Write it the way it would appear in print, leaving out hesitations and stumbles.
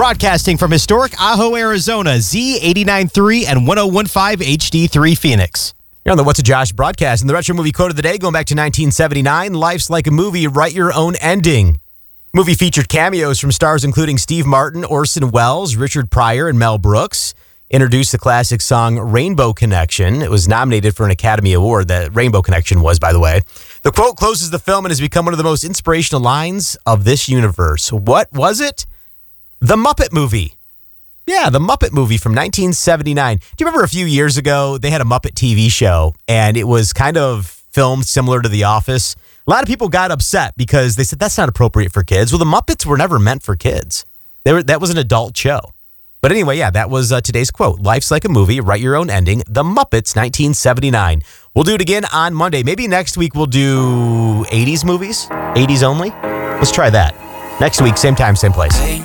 Broadcasting from historic Ajo, Arizona, Z89.3 and 101.5 HD3 Phoenix. You're on the What's a Josh broadcast. And the retro movie quote of the day, going back to 1979, life's like a movie, write your own ending. Movie featured cameos from stars including Steve Martin, Orson Welles, Richard Pryor, and Mel Brooks. Introduced the classic song Rainbow Connection. It was nominated for an Academy Award. That Rainbow Connection was, by the way. The quote closes the film and has become one of the most inspirational lines of this universe. What was it? The Muppet Movie. Yeah, the Muppet Movie from 1979. Do you remember a few years ago, they had a Muppet TV show, and it was kind of filmed similar to The Office? A lot of people got upset because they said, that's not appropriate for kids. Well, the Muppets were never meant for kids. That was an adult show. But anyway, yeah, that was today's quote. Life's like a movie, write your own ending. The Muppets, 1979. We'll do it again on Monday. Maybe next week we'll do 80s movies, 80s only. Let's try that. Next week, same time, same place.